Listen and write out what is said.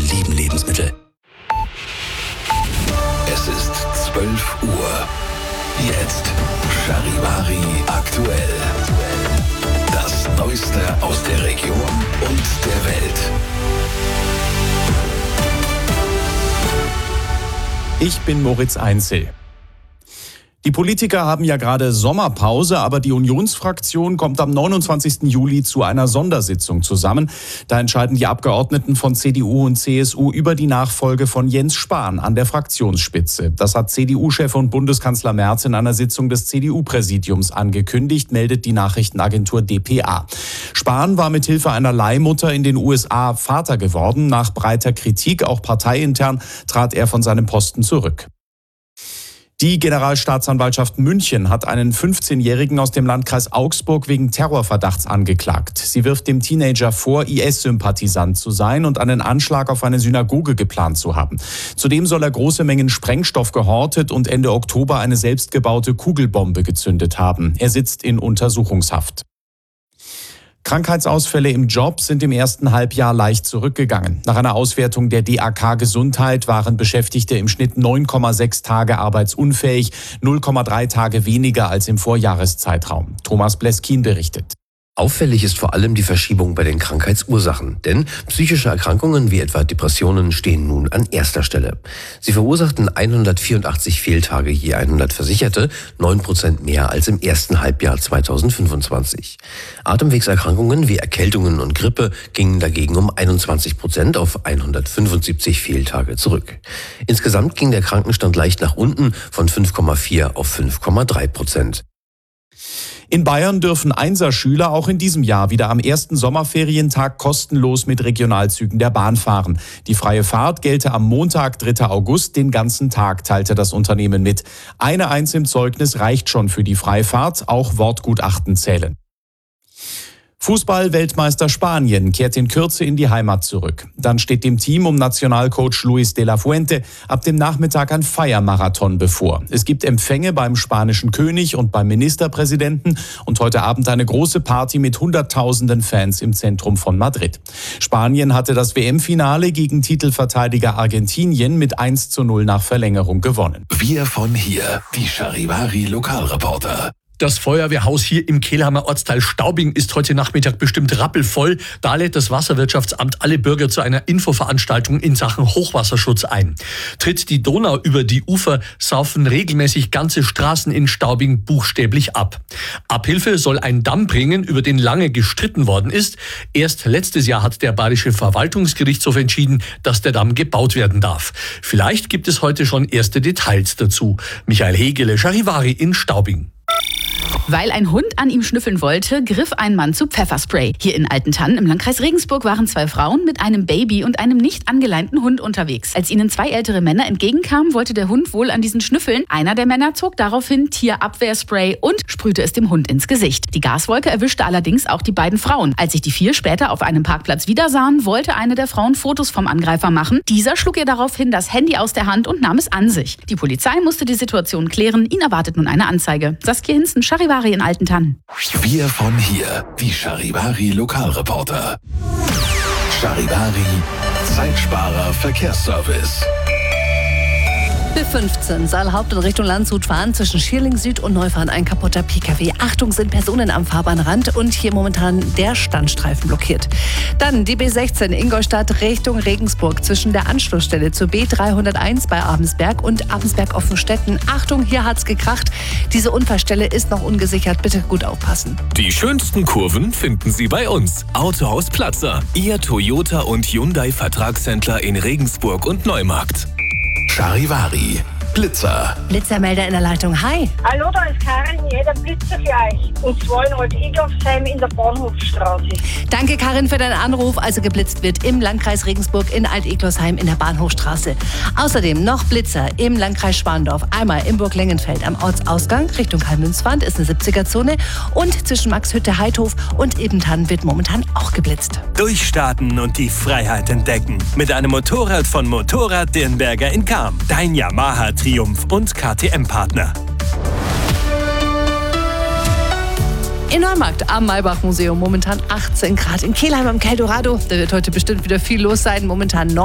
lieben Lebensmittel. Es ist 12 Uhr. Jetzt Charivari aktuell. Das Neueste aus der Region und der Welt. Ich bin Moritz Einzel. Die Politiker haben ja gerade Sommerpause, aber die Unionsfraktion kommt am 29. Juli zu einer Sondersitzung zusammen. Da entscheiden die Abgeordneten von CDU und CSU über die Nachfolge von Jens Spahn an der Fraktionsspitze. Das hat CDU-Chef und Bundeskanzler Merz in einer Sitzung des CDU-Präsidiums angekündigt, meldet die Nachrichtenagentur dpa. Spahn war mit Hilfe einer Leihmutter in den USA Vater geworden. Nach breiter Kritik, auch parteiintern, trat er von seinem Posten zurück. Die Generalstaatsanwaltschaft München hat einen 15-Jährigen aus dem Landkreis Augsburg wegen Terrorverdachts angeklagt. Sie wirft dem Teenager vor, IS-Sympathisant zu sein und einen Anschlag auf eine Synagoge geplant zu haben. Zudem soll er große Mengen Sprengstoff gehortet und Ende Oktober eine selbstgebaute Kugelbombe gezündet haben. Er sitzt in Untersuchungshaft. Krankheitsausfälle im Job sind im ersten Halbjahr leicht zurückgegangen. Nach einer Auswertung der DAK Gesundheit waren Beschäftigte im Schnitt 9,6 Tage arbeitsunfähig, 0,3 Tage weniger als im Vorjahreszeitraum. Thomas Bleskin berichtet. Auffällig ist vor allem die Verschiebung bei den Krankheitsursachen, denn psychische Erkrankungen wie etwa Depressionen stehen nun an erster Stelle. Sie verursachten 184 Fehltage je 100 Versicherte, 9% mehr als im ersten Halbjahr 2025. Atemwegserkrankungen wie Erkältungen und Grippe gingen dagegen um 21% auf 175 Fehltage zurück. Insgesamt ging der Krankenstand leicht nach unten von 5,4 auf 5,3%. In Bayern dürfen Einserschüler auch in diesem Jahr wieder am ersten Sommerferientag kostenlos mit Regionalzügen der Bahn fahren. Die freie Fahrt gelte am Montag, 3. August, den ganzen Tag, teilte das Unternehmen mit. Eine Eins im Zeugnis reicht schon für die Freifahrt, auch Wortgutachten zählen. Fußball-Weltmeister Spanien kehrt in Kürze in die Heimat zurück. Dann steht dem Team um Nationalcoach Luis de la Fuente ab dem Nachmittag ein Feiermarathon bevor. Es gibt Empfänge beim spanischen König und beim Ministerpräsidenten und heute Abend eine große Party mit Hunderttausenden Fans im Zentrum von Madrid. Spanien hatte das WM-Finale gegen Titelverteidiger Argentinien mit 1:0 nach Verlängerung gewonnen. Wir von hier, die Charivari Lokalreporter. Das Feuerwehrhaus hier im Kehlheimer Ortsteil Staubing ist heute Nachmittag bestimmt rappelvoll. Da lädt das Wasserwirtschaftsamt alle Bürger zu einer Infoveranstaltung in Sachen Hochwasserschutz ein. Tritt die Donau über die Ufer, saufen regelmäßig ganze Straßen in Staubing buchstäblich ab. Abhilfe soll ein Damm bringen, über den lange gestritten worden ist. Erst letztes Jahr hat der Bayerische Verwaltungsgerichtshof entschieden, dass der Damm gebaut werden darf. Vielleicht gibt es heute schon erste Details dazu. Michael Hegele, Charivari in Staubing. Weil ein Hund an ihm schnüffeln wollte, griff ein Mann zu Pfefferspray. Hier in Altentann im Landkreis Regensburg waren 2 Frauen mit einem Baby und einem nicht angeleinten Hund unterwegs. Als ihnen 2 ältere Männer entgegenkamen, wollte der Hund wohl an diesen schnüffeln. Einer der Männer zog daraufhin Tierabwehrspray und sprühte es dem Hund ins Gesicht. Die Gaswolke erwischte allerdings auch die beiden Frauen. Als sich die 4 später auf einem Parkplatz wiedersahen, wollte eine der Frauen Fotos vom Angreifer machen. Dieser schlug ihr daraufhin das Handy aus der Hand und nahm es an sich. Die Polizei musste die Situation klären. Ihn erwartet nun eine Anzeige. Saskia Hinzen, Charivari in Altentann. Wir von hier, die Charivari Lokalreporter. Charivari, Zeitsparer Verkehrsservice. B15 soll Haupt- und Richtung Landshut fahren, zwischen Schierling Süd und Neufahren ein kaputter Pkw. Achtung, sind Personen am Fahrbahnrand und hier momentan der Standstreifen blockiert. Dann die B16 Ingolstadt Richtung Regensburg zwischen der Anschlussstelle zur B301 bei Abensberg und Abensberg-Offenstetten. Achtung, hier hat's gekracht. Diese Unfallstelle ist noch ungesichert. Bitte gut aufpassen. Die schönsten Kurven finden Sie bei uns. Autohaus Platzer, Ihr Toyota und Hyundai Vertragshändler in Regensburg und Neumarkt. Charivari, Blitzer. Blitzermelder in der Leitung. Hi. Hallo, da ist Karin, jeder Blitzer für euch. Und zwar in Alt-Eglosheim in der Bahnhofstraße. Danke, Karin, für deinen Anruf. Also geblitzt wird im Landkreis Regensburg in Alt-Eglosheim in der Bahnhofstraße. Außerdem noch Blitzer im Landkreis Schwandorf. Einmal in Burg-Lengenfeld am Ortsausgang Richtung Karl-Münzwand ist eine 70er-Zone. Und zwischen Maxhütte-Heidhof und Ebentann wird momentan auch geblitzt. Durchstarten und die Freiheit entdecken. Mit einem Motorrad von Motorrad Dirnberger in Cham. Dein Yamaha Triumph und KTM-Partner. In Neumarkt am Maybach-Museum momentan 18 Grad. In Kelheim am Keldorado, da wird heute bestimmt wieder viel los sein. Momentan